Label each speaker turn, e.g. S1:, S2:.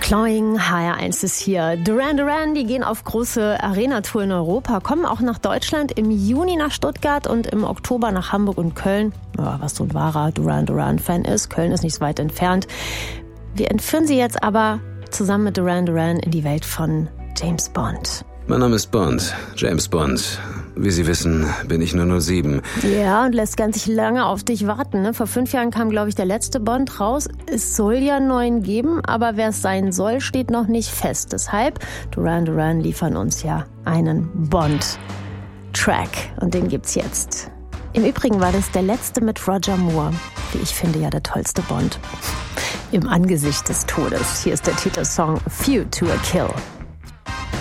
S1: Cloying, HR1 ist hier. Duran Duran, die gehen auf große Arena-Tour in Europa, kommen auch nach Deutschland, im Juni nach Stuttgart und im Oktober nach Hamburg und Köln. Ja, was so ein wahrer Duran Duran-Fan ist, Köln ist nicht so weit entfernt. Wir entführen Sie jetzt aber zusammen mit Duran Duran in die Welt von James Bond.
S2: Mein Name ist Bond, James Bond. Wie Sie wissen, bin ich nur 07.
S1: Ja, und lässt ganz sich lange auf dich warten. Ne? Vor 5 Jahren kam, glaube ich, der letzte Bond raus. Es soll ja einen neuen geben, aber wer es sein soll, steht noch nicht fest. Deshalb, Duran Duran liefern uns ja einen Bond-Track. Und den gibt's jetzt. Im Übrigen war das der letzte mit Roger Moore. Wie ich finde, ja der tollste Bond. Im Angesicht des Todes. Hier ist der Titelsong Feud to a Kill.